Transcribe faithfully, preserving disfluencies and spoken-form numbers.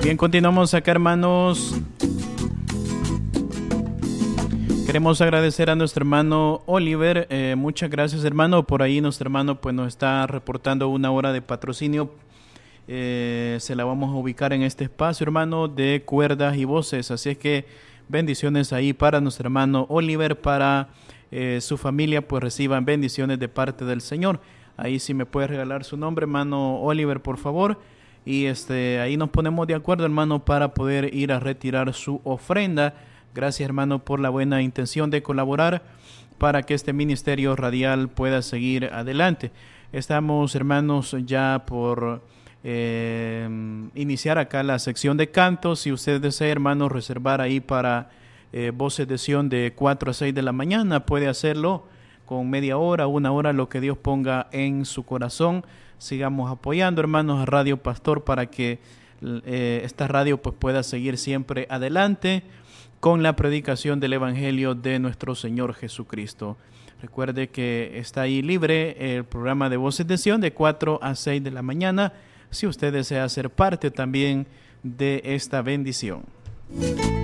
Bien, continuamos acá, hermanos. Queremos agradecer a nuestro hermano Oliver. Eh, muchas gracias, hermano. Por ahí nuestro hermano pues nos está reportando una hora de patrocinio. Eh, se la vamos a ubicar en este espacio, hermano, de cuerdas y voces. Así es que bendiciones ahí para nuestro hermano Oliver, para eh, su familia, pues reciban bendiciones de parte del Señor. Ahí sí me puede regalar su nombre, hermano Oliver, por favor. Y este ahí nos ponemos de acuerdo, hermano, para poder ir a retirar su ofrenda. Gracias, hermano, por la buena intención de colaborar para que este ministerio radial pueda seguir adelante. Estamos, hermanos, ya por eh, iniciar acá la sección de cantos. Si usted desea, hermano, reservar ahí para eh, voces de Sion de cuatro a seis de la mañana, puede hacerlo con media hora, una hora, lo que Dios ponga en su corazón. Sigamos apoyando, hermanos, a Radio Pastor para que eh, esta radio pues pueda seguir siempre adelante con la predicación del Evangelio de nuestro Señor Jesucristo. Recuerde que está ahí libre el programa de Voces de Sion de cuatro a seis de la mañana, si usted desea ser parte también de esta bendición.